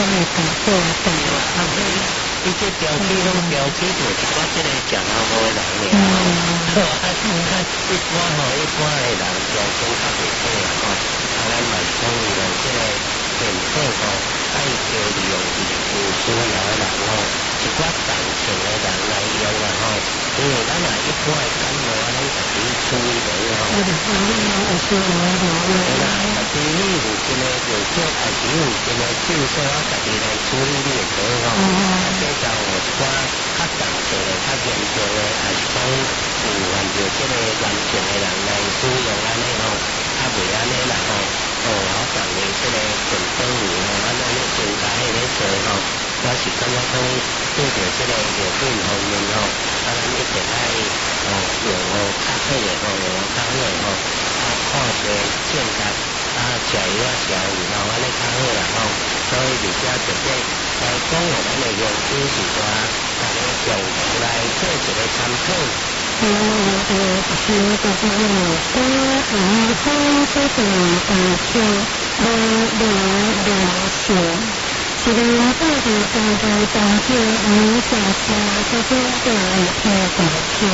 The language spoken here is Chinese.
会改过动了。 伊这标题拢标题就一寡这个食老母的人了。一般的人条件较袂好啦吼，咱嘛是讲伊用这个电脑吼，爱多利用伊有需要的人吼，一寡同情的人来用啊吼，因为咱若一般的感冒啊，咱家己处理落去吼。 有需要的人。 啦，家己你附近的药局，还是附近的诊所，家己来处理你就可以吼。这就有一寡较同情的、较严重的，还是讲有患着这个严重的人来使用安尼吼，较袂安尼啦吼。好讲的这个健康鱼吼，安尼增加迄个做吼，我是感觉讲对着这个药品方面吼，咱一定爱用较好的吼，用较好的吼，看些健康食药消鱼吼，安尼较好啦吼。所以而且特别来讲的咱的用品是说，大家共同来做一个参考。 是大家多分这个就良性。一个人到底大家当作有价值，这种的太大气。